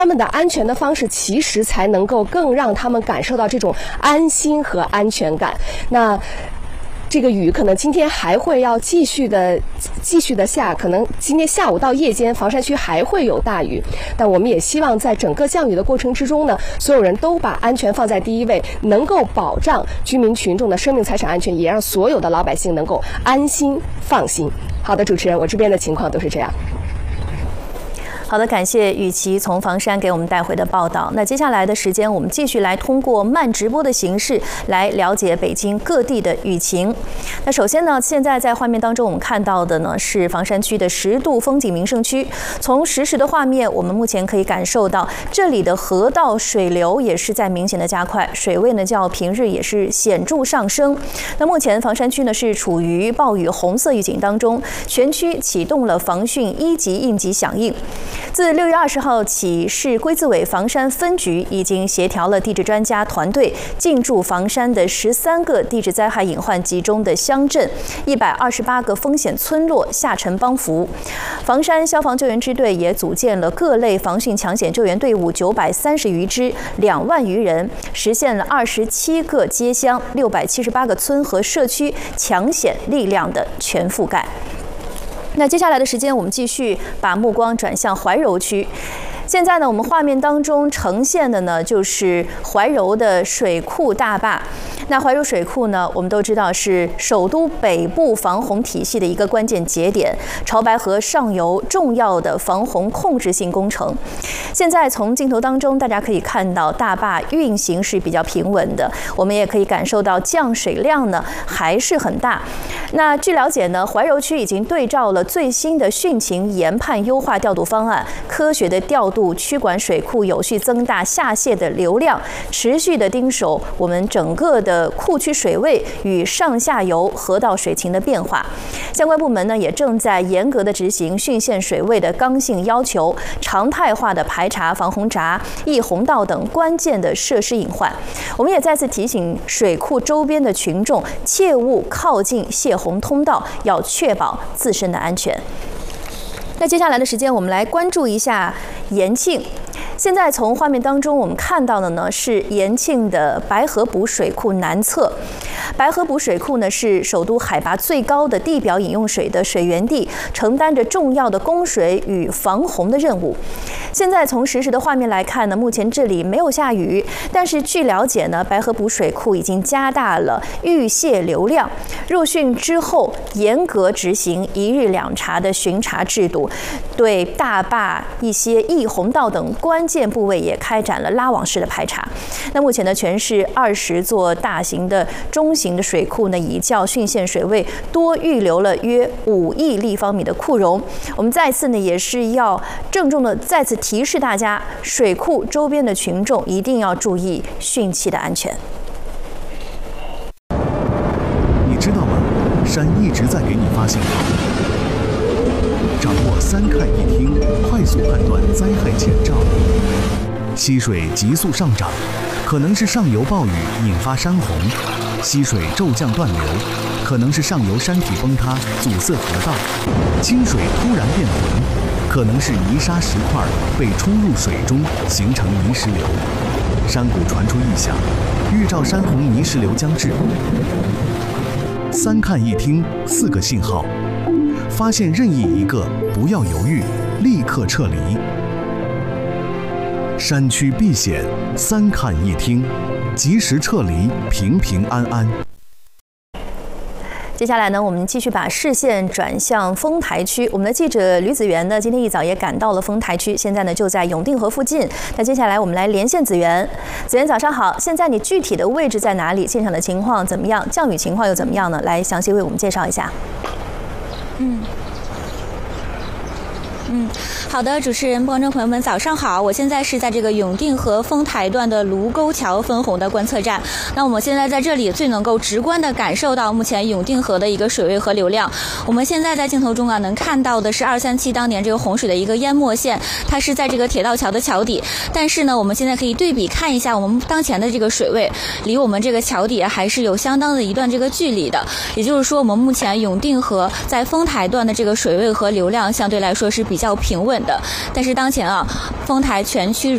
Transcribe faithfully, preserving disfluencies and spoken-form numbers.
他们的安全的方式，其实才能够更让他们感受到这种安心和安全感。那这个雨可能今天还会要继续的继续的下，可能今天下午到夜间房山区还会有大雨。但我们也希望在整个降雨的过程之中呢，所有人都把安全放在第一位，能够保障居民群众的生命财产安全，也让所有的老百姓能够安心放心。好的，主持人，我这边的情况都是这样。 好的，感谢雨琦从房山给我们带回的报道。那接下来的时间，我们继续来通过慢直播的形式来了解北京各地的雨情。那首先呢，现在在画面当中我们看到的呢是房山区的十渡风景名胜区。从实时的画面，我们目前可以感受到这里的河道水流也是在明显的加快，水位呢较平日也是显著上升。那目前房山区呢是处于暴雨红色预警当中，全区启动了防汛一级应急响应。自六月二十号起，市规资委房山分局已经协调了地质专家团队进驻房山的十三个地质灾害隐患集中的乡镇、一百二十八个风险村落下沉帮扶。房山消防救援支队也组建了各类防汛抢险救援队伍九百三十余支，两万余人，实现了二十七个街乡、六百七十八个村和社区抢险力量的全覆盖。那接下来的时间，我们继续把目光转向怀柔区。现在呢，我们画面当中呈现的呢，就是怀柔的水库大坝。那怀柔水库呢，我们都知道是首都北部防洪体系的一个关键节点，潮白河上游重要的防洪控制性工程。现在从镜头当中，大家可以看到大坝运行是比较平稳的，我们也可以感受到降水量呢还是很大。那据了解呢，怀柔区已经对照了最新的汛情研判优化调度方案，科学的调度区管水库，有序增大下泄的流量，持续的盯守我们整个的库区水位与上下游河道水情的变化。相关部门呢也正在严格的执行汛限水位的刚性要求，常态化的排查防洪闸、溢洪道等关键的设施隐患。我们也再次提醒水库周边的群众，切勿靠近泄洪通道，要确保自身的安全。那接下来的时间，我们来关注一下延庆。现在从画面当中我们看到的呢是延庆的白河补水库南侧。白河补水库呢是首都海拔最高的地表饮用水的水源地，承担着重要的供水与防洪的任务。现在从实时的画面来看呢，目前这里没有下雨，但是据了解呢，白河补水库已经加大了预泄流量。入汛之后，严格执行一日两查的巡查制度，对大坝一些溢洪道等关键部位也开展了拉网式的排查。那目前呢，全市二十座大型的、中型的水库呢，已较汛限水位多预留了约五亿立方米的库容。我们再次呢，也是要郑重的再次提示大家，水库周边的群众一定要注意汛期的安全。 你知道吗？山一直在给你发信号。掌握三看一听，快速判断灾害前兆。溪水急速上涨，可能是上游暴雨引发山洪；溪水骤降断流，可能是上游山体崩塌阻塞河道；清水突然变浑，可能是泥沙石块被冲入水中形成泥石流。山谷传出异响，预兆山洪泥石流将至。三看一听，四个信号。发现任意一个，不要犹豫，立刻撤离。山区避险，三看一听，及时撤离，平平安安。 接下来呢，我们继续把视线转向丰台区。我们的记者吕子源呢，今天一早也赶到了丰台区，现在呢就在永定河附近。那接下来我们来连线子源。子源早上好，现在你具体的位置在哪里？现场的情况怎么样？降雨情况又怎么样呢？来详细为我们介绍一下。 嗯。嗯，好的，主持人、观众朋友们，早上好！我现在是在这个永定河丰台段的卢沟桥分洪的观测站。那我们现在在这里最能够直观的感受到目前永定河的一个水位和流量。我们现在在镜头中啊，能看到的是二三七当年这个洪水的一个淹没线，它是在这个铁道桥的桥底。但是呢，我们现在可以对比看一下我们当前的这个水位，离我们这个桥底还是有相当的一段这个距离的。也就是说，我们目前永定河在丰台段的这个水位和流量相对来说是比较平稳的。但是当前啊，丰台全区